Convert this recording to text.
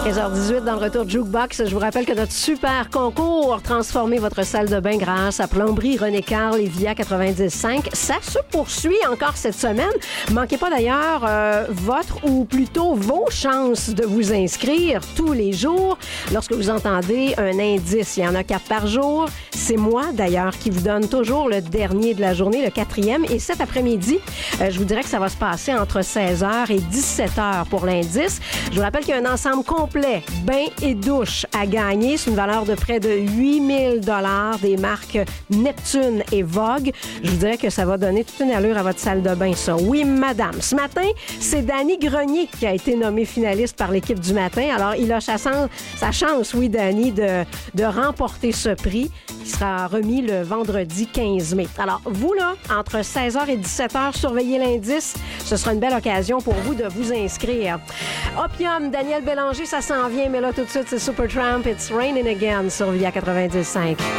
15h18 dans le retour de Jukebox. Je vous rappelle que notre super concours Transformez votre salle de bain grâce à Plomberie René Carl et Via 90.5, ça se poursuit encore cette semaine. Manquez pas d'ailleurs votre ou plutôt vos chances de vous inscrire tous les jours lorsque vous entendez un indice. Il y en a 4 par jour. C'est moi d'ailleurs qui vous donne toujours le dernier de la journée, le 4e. Et cet après-midi, je vous dirais que ça va se passer entre 16h et 17h pour l'indice. Je vous rappelle qu'il y a un ensemble complet, bain et douche à gagner. C'est une valeur de près de 8 000 $ des marques Neptune et Vogue. Je vous dirais que ça va donner toute une allure à votre salle de bain, ça. Oui, madame. Ce matin, c'est Danny Grenier qui a été nommé finaliste par l'équipe du matin. Alors, il a sa chance, oui, Danny, de remporter ce prix qui sera remis le vendredi 15 mai. Alors, vous, là, entre 16h et 17h, surveillez l'indice. Ce sera une belle occasion pour vous de vous inscrire. Opium, Daniel Bélanger, ça s'en vient, mais là, tout de suite, c'est Supertramp, It's Raining Again sur Via 90.5.